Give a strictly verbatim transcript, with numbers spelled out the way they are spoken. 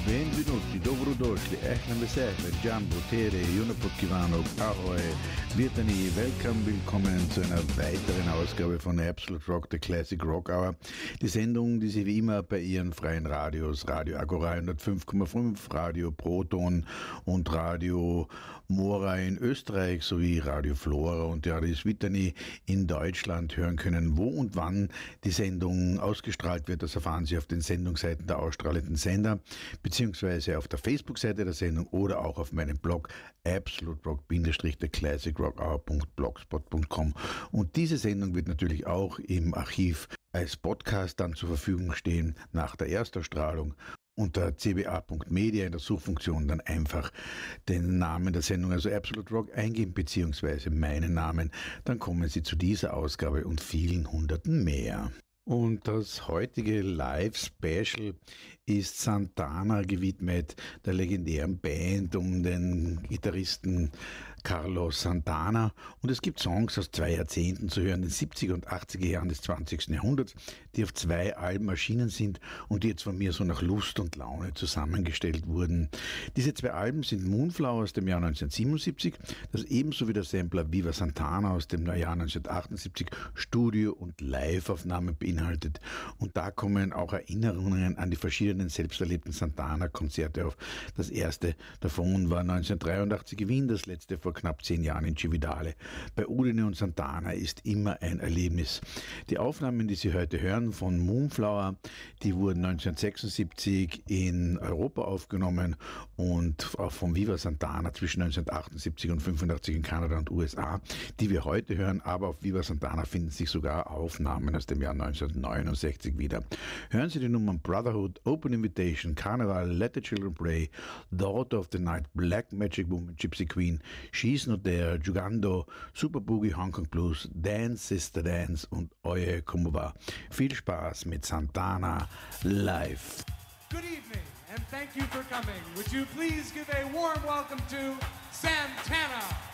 Benvenuti, dobrodošli, ehlan besehlen, Jumbo, Tere, Junapotkivanok, Ahoi, Virtani, welcome, willkommen zu einer weiteren Ausgabe von Absolute Rock, der Classic Rock Hour. Die Sendung, die Sie wie immer bei Ihren freien Radios, Radio Agora hundertfünf Komma fünf, Radio Proton und Radio Mora in Österreich sowie Radio Flora und Radio Svitani in Deutschland hören können. Wo und wann die Sendung ausgestrahlt wird, das erfahren Sie auf den Sendungsseiten der ausstrahlenden Sender, beziehungsweise auf der Facebook-Seite der Sendung oder auch auf meinem Blog absolute rock der classic rock hour punkt blogspot punkt com. Und diese Sendung wird natürlich auch im Archiv als Podcast dann zur Verfügung stehen nach der Erstausstrahlung. Unter c b a punkt media in der Suchfunktion dann einfach den Namen der Sendung, also Absolute Rock, eingeben, beziehungsweise meinen Namen. Dann kommen Sie zu dieser Ausgabe und vielen Hunderten mehr. Und das heutige Live-Special ist Santana gewidmet, der legendären Band um den Gitarristen Carlos Santana. Und es gibt Songs aus zwei Jahrzehnten zu hören, den siebziger und achtziger Jahren des zwanzigsten Jahrhunderts, die auf zwei Alben erschienen sind und die jetzt von mir so nach Lust und Laune zusammengestellt wurden. Diese zwei Alben sind Moonflower aus dem Jahr neunzehnhundertsiebenundsiebzig, das ebenso wie der Sampler Viva Santana aus dem Jahr neunzehnhundertachtundsiebzig Studio- und Live-Aufnahmen beinhaltet. Und da kommen auch Erinnerungen an die verschiedenen selbst erlebten Santana-Konzerte auf. Das erste davon war neunzehnhundertdreiundachtzig in Wien, das letzte vor knapp zehn Jahren in Cividale. Bei Udine und Santana ist immer ein Erlebnis. Die Aufnahmen, die Sie heute hören von Moonflower, die wurden neunzehnhundertsechsundsiebzig in Europa aufgenommen und auch von Viva Santana zwischen neunzehnhundertachtundsiebzig und fünfundachtzig in Kanada und U S A, die wir heute hören, aber auf Viva Santana finden sich sogar Aufnahmen aus dem Jahr neunzehnhundertneunundsechzig wieder. Hören Sie die Nummern Brotherhood, Open Invitation, Carnival, Let the Children Pray, Daughter of the Night, Black Magic Woman, Gypsy Queen, She's Not There, Jugando, Super Boogie, Hong Kong Blues, Dance Sister Dance und Oye Como Va. Viel Spaß mit Santana live. Good evening and thank you for coming. Would you please give a warm welcome to Santana?